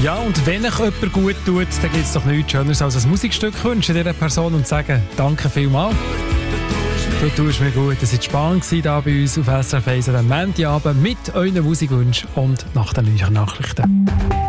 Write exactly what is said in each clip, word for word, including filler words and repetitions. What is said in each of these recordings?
Ja, und wenn euch jemand gut tut, dann gibt es doch nichts Schöneres als ein Musikstück wünschen dieser Person und sagen, danke vielmals. Du tust mir gut. Es war spannend hier bei uns auf S R F eins am Montagabend mit euren Musikwünschen und nach den neuen Nachrichten.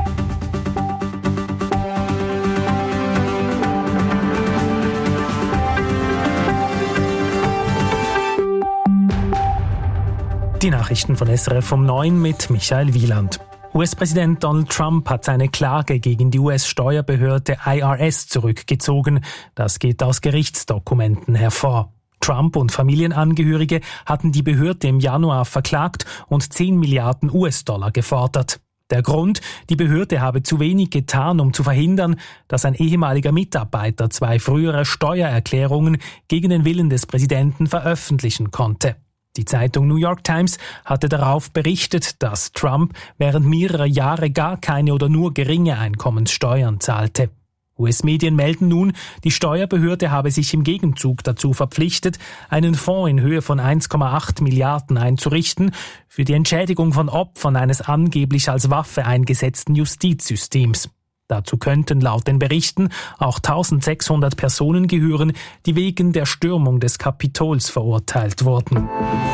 Die Nachrichten von S R F um neun mit Michael Wieland. U S-Präsident Donald Trump hat seine Klage gegen die U S-Steuerbehörde I R S zurückgezogen. Das geht aus Gerichtsdokumenten hervor. Trump und Familienangehörige hatten die Behörde im Januar verklagt und zehn Milliarden U S-Dollar gefordert. Der Grund, die Behörde habe zu wenig getan, um zu verhindern, dass ein ehemaliger Mitarbeiter zwei frühere Steuererklärungen gegen den Willen des Präsidenten veröffentlichen konnte. Die Zeitung New York Times hatte darauf berichtet, dass Trump während mehrerer Jahre gar keine oder nur geringe Einkommenssteuern zahlte. U S-Medien melden nun, die Steuerbehörde habe sich im Gegenzug dazu verpflichtet, einen Fonds in Höhe von eins Komma acht Milliarden einzurichten für die Entschädigung von Opfern eines angeblich als Waffe eingesetzten Justizsystems. Dazu könnten laut den Berichten auch eintausendsechshundert Personen gehören, die wegen der Stürmung des Kapitols verurteilt wurden.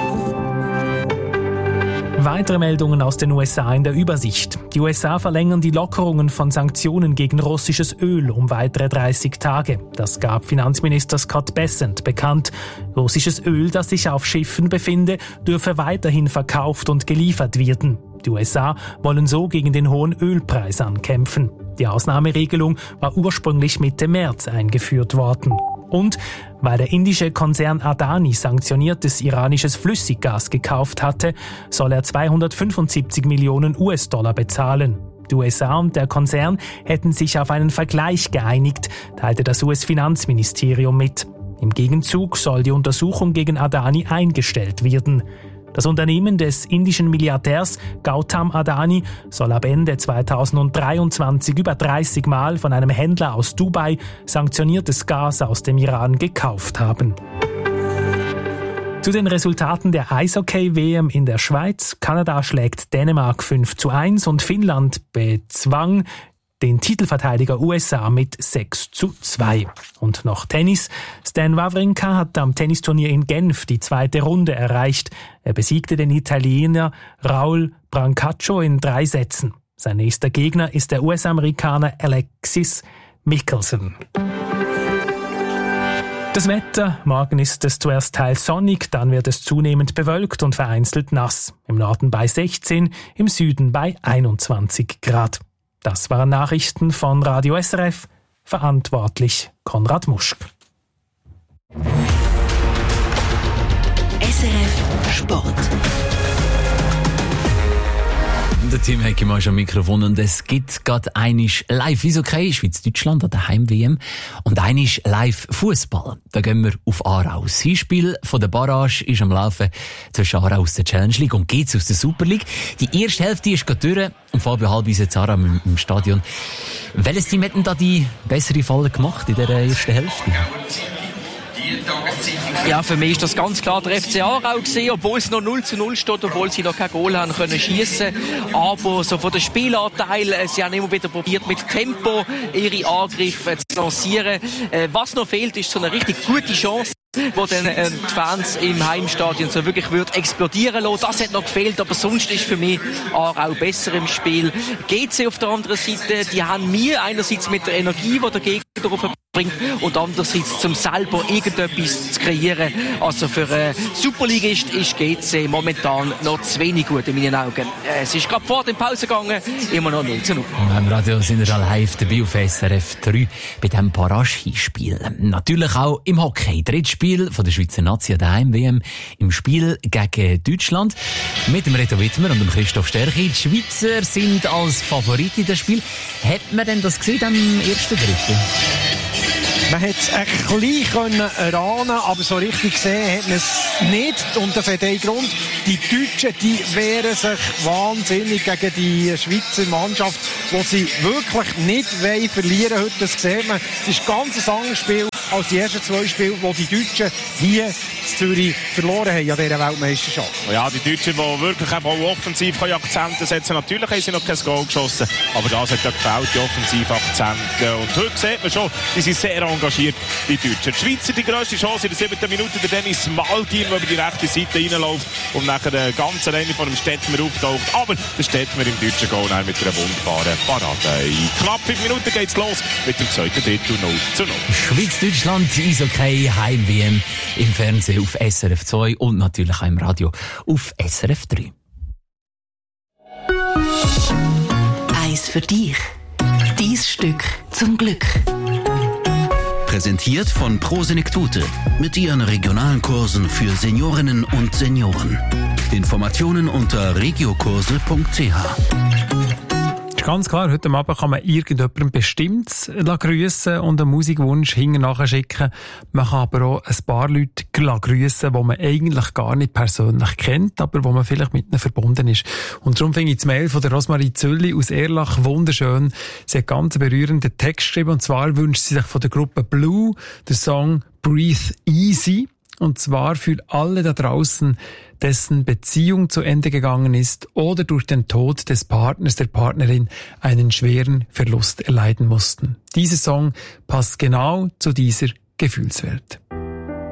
Weitere Meldungen aus den U S A in der Übersicht. Die U S A verlängern die Lockerungen von Sanktionen gegen russisches Öl um weitere dreißig Tage. Das gab Finanzminister Scott Bessent bekannt. Russisches Öl, das sich auf Schiffen befinde, dürfe weiterhin verkauft und geliefert werden. Die U S A wollen so gegen den hohen Ölpreis ankämpfen. Die Ausnahmeregelung war ursprünglich Mitte März eingeführt worden. Und weil der indische Konzern Adani sanktioniertes iranisches Flüssiggas gekauft hatte, soll er zweihundertfünfundsiebzig Millionen U S-Dollar bezahlen. Die U S A und der Konzern hätten sich auf einen Vergleich geeinigt, teilte das U S-Finanzministerium mit. Im Gegenzug soll die Untersuchung gegen Adani eingestellt werden. Das Unternehmen des indischen Milliardärs Gautam Adani soll ab Ende zweitausenddreiundzwanzig über dreißig Mal von einem Händler aus Dubai sanktioniertes Gas aus dem Iran gekauft haben. Zu den Resultaten der Eishockey-W M in der Schweiz. Kanada schlägt Dänemark fünf zu eins und Finnland bezwang den Titelverteidiger U S A mit sechs zu zwei. Und noch Tennis. Stan Wawrinka hat am Tennisturnier in Genf die zweite Runde erreicht. Er besiegte den Italiener Raul Brancaccio in drei Sätzen. Sein nächster Gegner ist der U S-Amerikaner Alexis Michelsen. Das Wetter. Morgen ist es zuerst teils sonnig, dann wird es zunehmend bewölkt und vereinzelt nass. Im Norden bei sechzehn, im Süden bei einundzwanzig Grad. Das waren Nachrichten von Radio S R F, verantwortlich Konrad Muschk. S R F Sport. Der Team Hecki mal schon am Mikrofon und es gibt gerade einiges live Eishockey, Schweiz-Deutschland an der Heim-W M und einiges live Fußball. Da gehen wir auf Aarau. Das Hinspiel von der Barrage ist am Laufen zwischen Aarau aus der Challenge League und G Z aus der Super League. Die erste Hälfte ist gerade durch und Fabio Halb ist jetzt Aarau im, im Stadion. Welches Team hat denn da die bessere Falle gemacht in der ersten Hälfte? Ja, für mich ist das ganz klar der F C Aarau gewesen, obwohl es noch null zu null steht, obwohl sie noch kein Goal haben können schiessen. Aber so von den Spielanteil, sie haben immer wieder probiert, mit Tempo ihre Angriffe zu lancieren. Was noch fehlt, ist so eine richtig gute Chance, wo dann äh, die Fans im Heimstadion so wirklich wird explodieren lassen. Das hat noch gefehlt, aber sonst ist für mich Aarau besser im Spiel. G C auf der anderen Seite, die haben mir einerseits mit der Energie, die der Gegner darauf bringt, und andererseits zum selber irgendetwas zu kreieren. Also für äh, Superligist ist G C momentan noch zu wenig gut in meinen Augen. Äh, es ist gerade vor der Pause gegangen, immer noch null zu null. Im Radio sind wir live dabei auf S R F drei bei diesem Barrage-Spiel. Natürlich auch im Hockey. Drittes Spiel von der Schweizer Nazi an der Heim-W M im Spiel gegen Deutschland. Mit dem Reto Wittmer und dem Christoph Sterchi. Die Schweizer sind als Favorit in das Spiel. Hat man denn das gesehen am ersten Drittel? Man hätte es ein bisschen erahnen, aber so richtig gesehen hat man es nicht. Und das hat einen Grund. Die Deutschen, die wehren sich wahnsinnig gegen die Schweizer Mannschaft, die sie wirklich nicht verlieren wollen. Heute, das sieht man. Es ist ein ganz anderes Spiel als die ersten zwei Spiele, wo die Deutschen hier Zürich verloren haben an dieser Weltmeisterschaft. Ja, die Deutschen, die wirklich eben auch offensiv Akzente setzen, natürlich haben sie noch kein Goal geschossen, aber das hat ja gefällt, die Offensivakzente. Und heute sieht man schon, die sind sehr engagiert, die Deutschen. Die Schweizer die grösste Chance in der siebten Minute, der Dennis Maltin, der über die rechte Seite reinläuft und nachher ganz alleine vor dem Stettmer auftaucht. Aber der Stettmer im deutschen Goal mit einer wunderbaren Parade. In knapp fünf Minuten geht's los mit dem zweiten Drittel null zu null. Schweiz-Deutschland, Eishockey, Heim-W M im Fernsehen auf S R F zwei und natürlich auch im Radio auf S R F drei. Eis für dich. Dies Stück zum Glück. Präsentiert von Pro Senektute mit ihren regionalen Kursen für Seniorinnen und Senioren. Informationen unter regiokurse punkt c h. Ganz klar, heute Abend kann man irgendjemandem bestimmt grüssen und einen Musikwunsch hinten nachschicken. Man kann aber auch ein paar Leute grüssen, die man eigentlich gar nicht persönlich kennt, aber wo man vielleicht mit ihnen verbunden ist. Und darum finde ich das Mail von der Rosmarie Zülli aus Erlach wunderschön. Sie hat ganz einen berührenden Text geschrieben, und zwar wünscht sie sich von der Gruppe Blue den Song Breathe Easy. Und zwar für alle da draußen, dessen Beziehung zu Ende gegangen ist oder durch den Tod des Partners, der Partnerin einen schweren Verlust erleiden mussten. Dieser Song passt genau zu dieser Gefühlswelt.